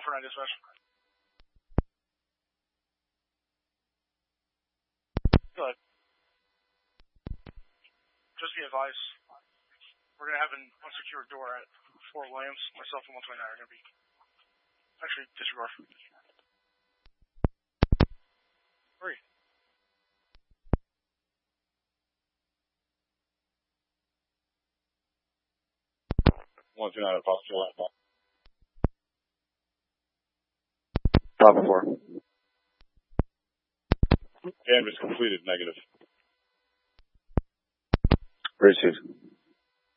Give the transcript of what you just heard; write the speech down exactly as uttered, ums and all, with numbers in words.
for nine dispatch. Go ahead. Just be advised, we're going to have an unsecured door at Fort Williams. Myself and one twenty-nine are going to be... Actually, disregard. Hurry. one two nine, Apostle. Top four. Canvas completed, negative. Received.